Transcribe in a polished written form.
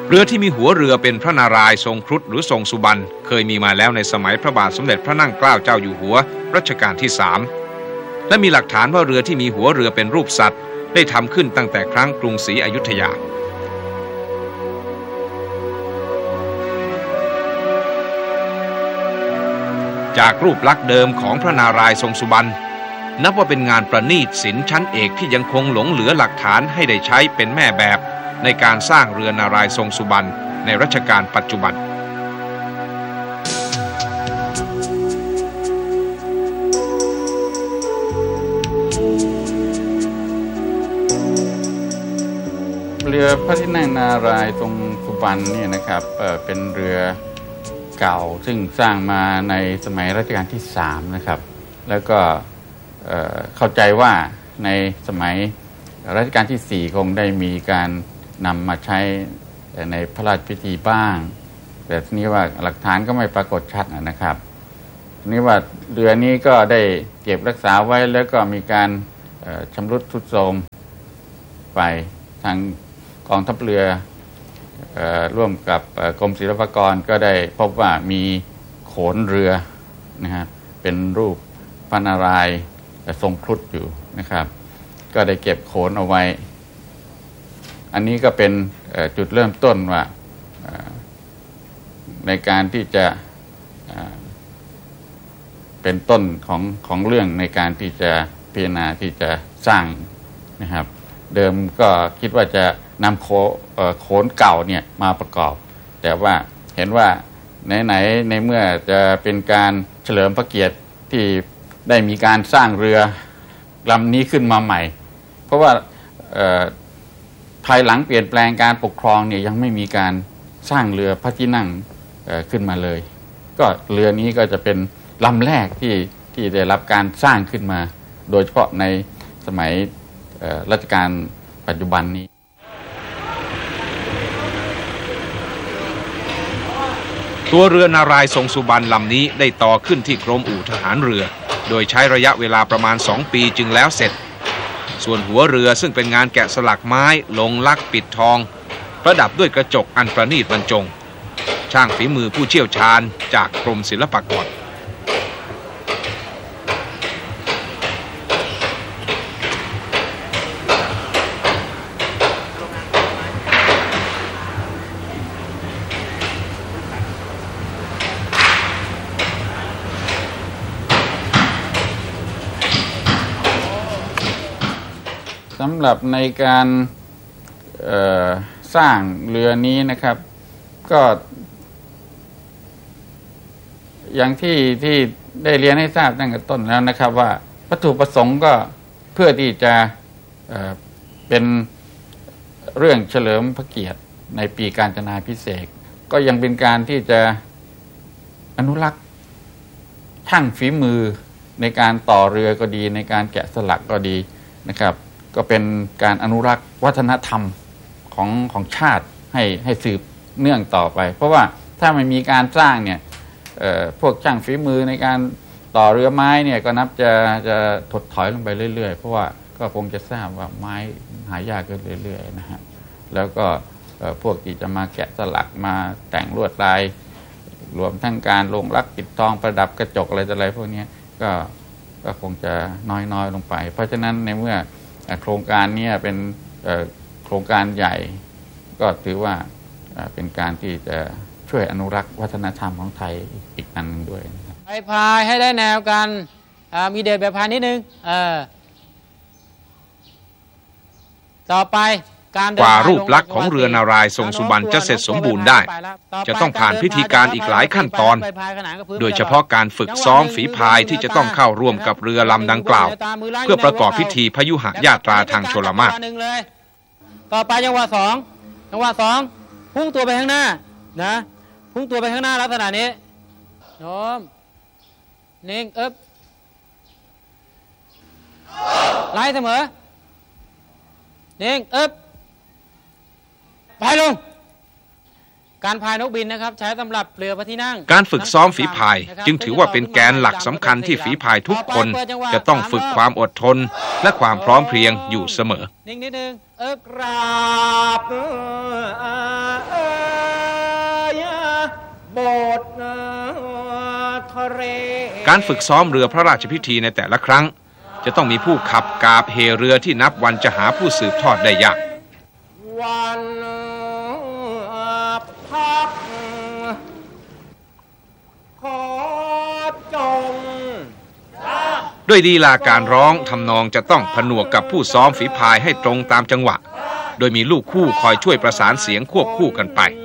เรือที่มีหัวเรือเป็นพระนารายณ์ทรงครุฑหรือทรงสุบรรณเคยมีมาแล้วในสมัยพระบาทสมเด็จพระนั่งเกล้าเจ้าอยู่หัวรัชกาลที่3และมีหลักฐานว่าเรือที่มีหัวเรือเป็นรูปสัตว์ได้ทำขึ้นตั้งแต่ครั้งกรุงศรีอยุธยาจากรูปลักษณ์เดิมของพระนารายณ์ทรงสุบรรณนับว่าเป็นงานประณีตศิลป์ชั้นเอกที่ยังคงหลงเหลือหลักฐานให้ได้ใช้เป็นแม่แบบในการสร้างเรือนารายณ์ทรงสุบรรณในรัชกาลปัจจุบันเรือพระที่นั่งนารายณ์ทรงสุบรรณเนี่ยนะครับเป็นเรือเก่าซึ่งสร้างมาในสมัยรัชกาลที่3นะครับแล้วก็เข้าใจว่าในสมัยรัชกาลที่4คงได้มีการนำมาใช้ในพระราชพิธีบ้างแต่ทีนี้ว่าหลักฐานก็ไม่ปรากฏชัดนะครับทีนี้ว่าเรือนี้ก็ได้เก็บรักษาไว้แล้วก็มีการชำรุดทรุดโทรมไปทางกองทัพเรือร่วมกับกรมศิลปากรก็ได้พบว่ามีโขนเรือนะฮะเป็นรูปพระนารายณ์ทรงครุฑอยู่นะครับก็ได้เก็บโขนเอาไว้อันนี้ก็เป็นจุดเริ่มต้นว่าในการที่จะเป็นต้นของเรื่องในการที่จะพิจารณาที่จะสร้างนะครับเดิมก็คิดว่าจะนำโขนเก่าเนี่ยมาประกอบแต่ว่าเห็นว่าไหนในเมื่อจะเป็นการเฉลิมพระเกียรติที่ได้มีการสร้างเรือลำนี้ขึ้นมาใหม่เพราะว่าภายหลังเปลี่ยนแปลงการปกครองเนี่ยยังไม่มีการสร้างเรือพระที่นั่งขึ้นมาเลยก็เรือนี้ก็จะเป็นลำแรกที่ได้รับการสร้างขึ้นมาโดยเฉพาะในสมัยรัชกาลปัจจุบันนี้ตัวเรือนารายณ์ทรงสุบรรณลำนี้ได้ต่อขึ้นที่กรมอู่ทหารเรือโดยใช้ระยะเวลาประมาณ2 ปีจึงแล้วเสร็จส่วนหัวเรือซึ่งเป็นงานแกะสลักไม้ลงลักปิดทองประดับด้วยกระจกอันประณีตบรรจงช่างฝีมือผู้เชี่ยวชาญจากกรมศิลปากรสำหรับในการสร้างเรือนี้นะครับก็อย่างที่ได้เรียนให้ทราบตั้งแต่ต้นแล้วนะครับว่าวัตถุประสงค์ก็เพื่อที่จะเป็นเรื่องเฉลิมพระเกียรติในปีกาญจนาภิเษกก็ยังเป็นการที่จะอนุรักษ์ช่างฝีมือในการต่อเรือก็ดีในการแกะสลักก็ดีนะครับก็เป็นการอนุรักษ์วัฒนธรรมของชาติให้สืบเนื่องต่อไปเพราะว่าถ้าไม่มีการสร้างเนี่ยพวกช่างฝีมือในการต่อเรือไม้เนี่ยก็นับจะถดถอยลงไปเรื่อยๆเพราะว่าก็คงจะทราบว่าไม้หายากขึ้นเรื่อยๆนะฮะแล้วก็พวกที่จะมาแกะสลักมาแต่งลวดลายรวมทั้งการลงลักปิดทองประดับกระจกอะไรพวกนี้ก็คงจะน้อยลงไปเพราะฉะนั้นในเมื่อโครงการนี้เป็นโครงการใหญ่ก็ถือว่าเป็นการที่จะช่วยอนุรักษ์วัฒนธรรมของไทยอีกอันหนึ่งด้วยไปพายให้ได้แนวกันมีเดชแบบพายนิดนึงต่อไปกว่ารูปลักษณ์ของเรือนารายณ์ทรงสุบรรณจะเสร็จสมบูรณ์ได้จะต้องผ่านพิธีการอีกหลายขั้นตอนโดยเฉพาะการฝึกซ้อมฝีพายที่จะต้องเข้าร่วมกับเรือลำดังกล่าวเพื่อประกอบพิธีพยุหญาตราทางชลมารต่อไปจังหวะ2พุ่งตัวไปข้างหน้านะพุ่งตัวไปข้างหน้าลักษณะนี้โน้มนิ่งไล่เสมอนิ่งพายลงการพายนกบินนะครับใช้สำหรับเรือพระที่นั่งการฝึกซ้อมฝีพายจึงถือว่าเป็นแกนหลักสำคัญที่ฝีพายทุกคนจะต้องฝึกความอดทนและความพร้อมเพรียงอยู่เสมอนิ่งนิดนึงกราบการฝึกซ้อมเรือพระราชพิธีในแต่ละครั้งจะต้องมีผู้ขับกาบเฮเรือที่นับวันจะหาผู้สืบทอดได้ยากวันพักขอจงด้วยลีลาการร้องทำนองจะต้องผนวกกับผู้ซ้อมฝีพายให้ตรงตามจังหวะโดยมีลูกคู่คอยช่วยประสานเสียงควบคู่กันไป